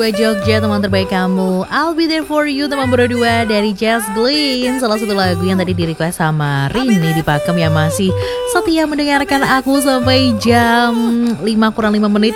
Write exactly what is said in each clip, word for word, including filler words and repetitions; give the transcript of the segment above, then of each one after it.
Buat Jogja, teman terbaik kamu, I'll be there for you, teman berdua dari Jazz Glynn. Salah satu lagu yang tadi di request sama Rini di Pakem yang masih setia mendengarkan aku sampai jam lima kurang lima menit.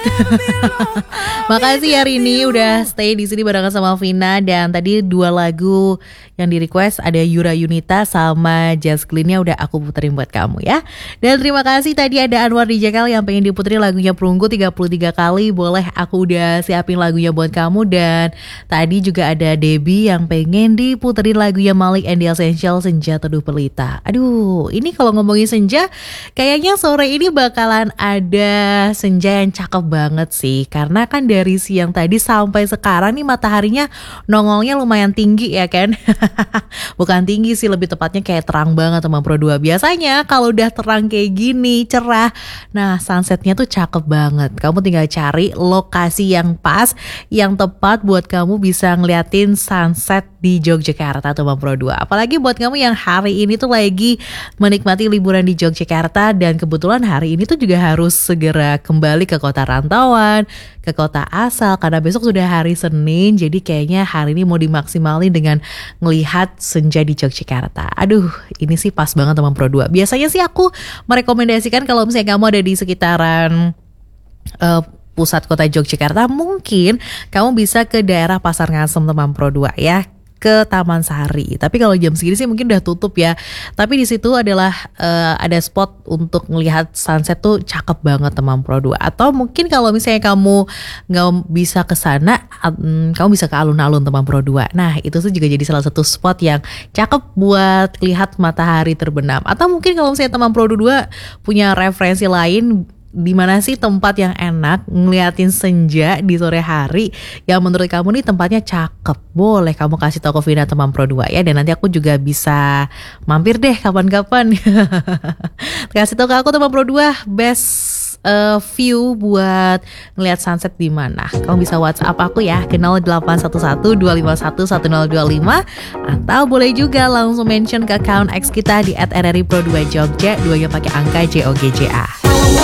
Makasih ya Rini udah stay di sini barengan sama Vina. Dan tadi dua lagu yang di request ada Yura Yunita sama Jazz Glynn-nya udah aku puterin buat kamu ya. Dan terima kasih tadi ada Anwar di Jakal yang pengen diputerin lagunya Perunggu tiga puluh tiga kali. Boleh, aku udah siapin lagunya buat kamu. Dan tadi juga ada Debbie yang pengen diputerin lagunya Malik and the Essential, Senja Teduh Pelita. Aduh, ini kalau ngomongin senja, kayaknya sore ini bakalan ada senja yang cakep banget sih. Karena kan dari siang tadi sampai sekarang nih mataharinya nongolnya lumayan tinggi ya kan. Bukan tinggi sih, lebih tepatnya kayak terang banget teman Pro dua. Biasanya kalau udah terang kayak gini, cerah, nah sunsetnya tuh cakep banget. Kamu tinggal cari lokasi yang pas, yang tepat buat kamu bisa ngeliatin sunset di Yogyakarta teman Pro dua. Apalagi buat kamu yang hari ini tuh lagi menikmati liburan di Yogyakarta dan kebetulan hari ini tuh juga harus segera kembali ke kota rantauan, ke kota asal karena besok sudah hari Senin. Jadi kayaknya hari ini mau dimaksimalin dengan ngelihat senja di Yogyakarta. Aduh, ini sih pas banget teman Pro dua. Biasanya sih aku merekomendasikan kalau misalnya kamu ada di sekitaran uh, pusat kota Yogyakarta, mungkin kamu bisa ke daerah Pasar Ngasem teman Pro dua ya, ke Taman Sari. Tapi kalau jam segini sih mungkin udah tutup ya. Tapi di situ adalah uh, ada spot untuk melihat sunset tuh cakep banget teman Pro dua. Atau mungkin kalau misalnya kamu nggak bisa ke sana, um, kamu bisa ke alun-alun teman Pro dua. Nah itu tuh juga jadi salah satu spot yang cakep buat lihat matahari terbenam. Atau mungkin kalau misalnya teman Pro dua punya referensi lain, di mana sih tempat yang enak ngeliatin senja di sore hari yang menurut kamu nih tempatnya cakep, boleh kamu kasih tau ke Vina teman Pro dua ya. Dan nanti aku juga bisa mampir deh kapan-kapan. Kasih tau ke aku teman Pro dua best uh, view buat ngeliat sunset di mana. Kamu bisa WhatsApp aku ya ke nol delapan satu satu dua lima satu satu nol dua lima, atau boleh juga langsung mention ke account X kita di et r r i pro dua jogja, duanya pakai angka J O G J A.